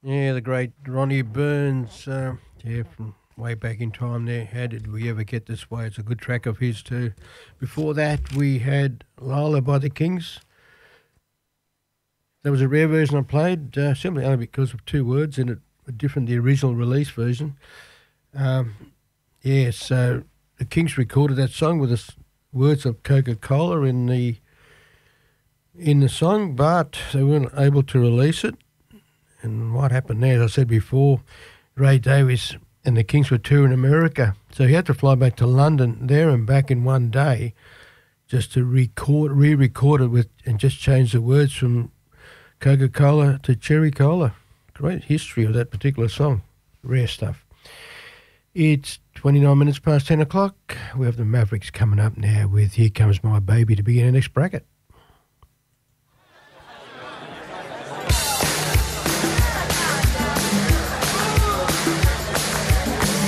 Yeah, the great Ronnie Burns. Yeah, from way back in time there. How did we ever get this way? It's a good track of his too. Before that, we had Lola by the Kings. That was a rare version I played, simply only because of two words in it, different the original release version. Yeah, so the Kings recorded that song with the words of Coca-Cola in the song, but they weren't able to release it. And what happened there, as I said before, Ray Davies and the Kings were touring America, so he had to fly back to London there and back in one day just to re-record it with, and just change the words from Coca-Cola to Cherry Cola. Great history of that particular song. Rare stuff. It's 29 minutes past 10 o'clock. We have the Mavericks coming up now with Here Comes My Baby to begin the next bracket.